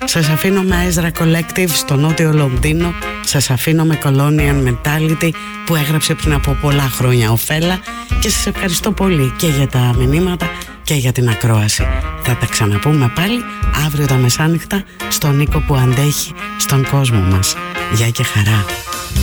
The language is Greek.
Σας αφήνω με Ezra Collective στο Νότιο Λονδίνο. Σας αφήνω με Colonial Mentality που έγραψε πριν από πολλά χρόνια ο Φέλα. Και σας ευχαριστώ πολύ και για τα μηνύματα και για την ακρόαση. Θα τα ξαναπούμε πάλι αύριο τα μεσάνυχτα στον Νίκο που αντέχει στον κόσμο μας. Γεια και χαρά.